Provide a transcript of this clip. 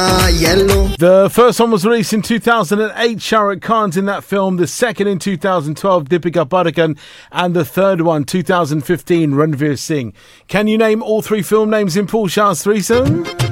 Yellow. The first one was released in 2008, Shah Rukh Khan's in that film. The second in 2012, Deepika Padukone. And the third one, 2015, Ranveer Singh. Can you name all three film names in Paul Shah's threesome?